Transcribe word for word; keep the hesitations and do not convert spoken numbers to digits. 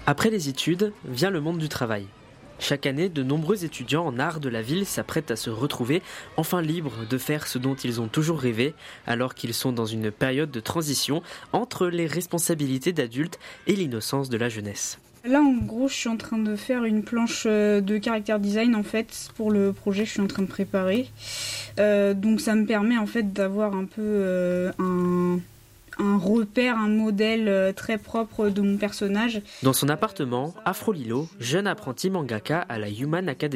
Après les études, vient le monde du travail. Chaque année, de nombreux étudiants en art de la ville s'apprêtent à se retrouver, enfin libres de faire ce dont ils ont toujours rêvé, alors qu'ils sont dans une période de transition entre les responsabilités d'adultes et l'innocence de la jeunesse. Là, en gros, je suis en train de faire une planche de caractère design, en fait, pour le projet que je suis en train de préparer. Euh, donc ça me permet, en fait, d'avoir un peu euh, un... un repère, un modèle très propre de mon personnage. Dans son appartement, Afro Lilo, jeune apprenti mangaka à la Human Academy.